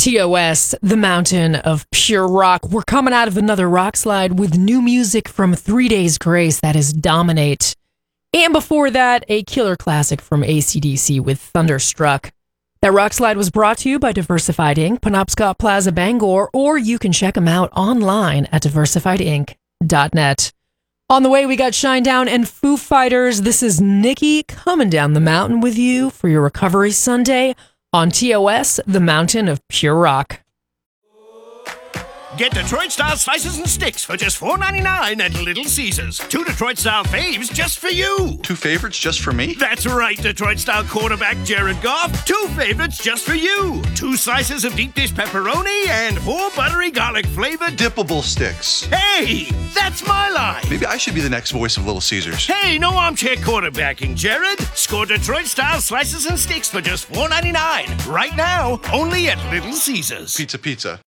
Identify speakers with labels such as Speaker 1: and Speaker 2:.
Speaker 1: TOS, the mountain of pure rock. We're coming out of another rock slide with new music from 3 Days Grace, that is Dominate. And before that, a killer classic from AC/DC with Thunderstruck. That rock slide was brought to you by Diversified Inc., Penobscot Plaza, Bangor, or you can check them out online at diversifiedinc.net. On the way, we got Shinedown and Foo Fighters. This is Nikki coming down the mountain with you for your Recovery Sunday on TOS, the mountain of pure rock.
Speaker 2: Get Detroit-style slices and sticks for just $4.99 at Little Caesars. 2 Detroit-style faves just for you.
Speaker 3: 2 favorites just for me?
Speaker 2: That's right, Detroit-style quarterback Jared Goff. 2 favorites just for you. 2 slices of deep dish pepperoni and 4 buttery garlic-flavored
Speaker 3: dippable sticks.
Speaker 2: Hey, that's my line.
Speaker 3: Maybe I should be the next voice of Little Caesars.
Speaker 2: Hey, no armchair quarterbacking, Jared. Score Detroit-style slices and sticks for just $4.99. Right now, only at Little Caesars.
Speaker 3: Pizza.